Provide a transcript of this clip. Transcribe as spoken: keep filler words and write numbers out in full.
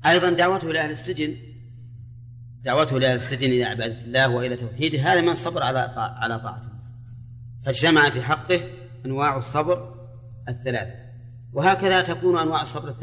أيضا دعوته إلى أهل السجن، دعوته إلى أهل السجن إلى عبادة الله وإلى توحيده، هذا من صبر على على طاعته. فاجتمع في حقه أنواع الصبر الثلاثة، وهكذا تكون أنواع الصبر الثلاثة